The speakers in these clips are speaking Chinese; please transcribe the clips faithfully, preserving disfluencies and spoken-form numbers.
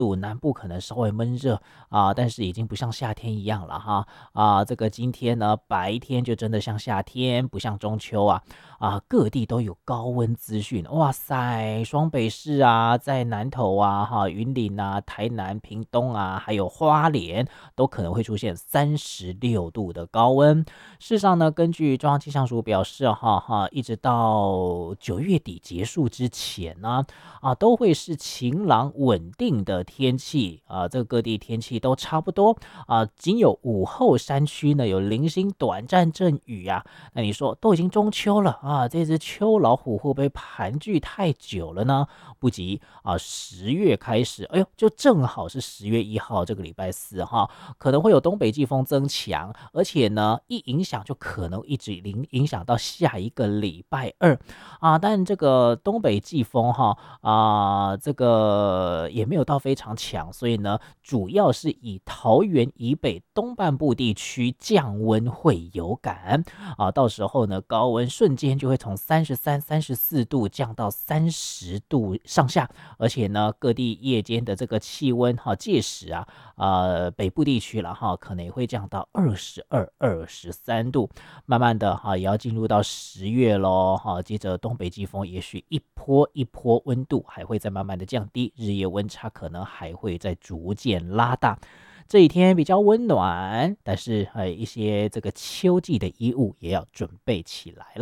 度，南部可能稍微闷热啊，但是已经不像夏天一样了哈啊。这个今天呢，白天就真的像夏天，不像中秋啊啊，各地都有高温资讯，哇塞，双北市啊，在南投啊、哈云林啊、台南、屏东啊，还有花莲，都可能会出现三十六度的高温。事实上呢，根据中央气象署表示，哈哈，一直到九月底结束之前呢，啊，都会是晴朗稳定的天气啊，这个各地天气都差不多啊，仅有午后山区呢有零星短暂阵雨啊。那你说都已经中秋了啊，这只秋老虎会不会盘踞太久了呢？不急啊，十月开始，哎呦，就正好是十月一号这个礼拜四哈，可能会有东北季风增强，而且呢，一影响就可能一直影影响到下一个礼拜二啊。但这个东北季风哈啊，这个也没有到非常强，所以呢，主要是以桃园以北东半部地区降温会有感啊，到时候呢，高温瞬间就会从三十三、三十四度降到三十度上下，而且呢，各地夜间的这个气温哈，届时啊，呃，北部地区了哈，可能也会降到二十二、二十三度，慢慢的哈，也要进入到十月喽哈，接着东北季风也许一波一波温度还会再慢慢的降低，日夜温差可能还会再逐渐拉大。这几天比较温暖，但是呃一些这个秋季的衣物也要准备起来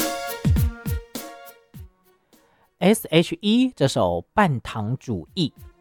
了。S H E 这首《半糖主义》。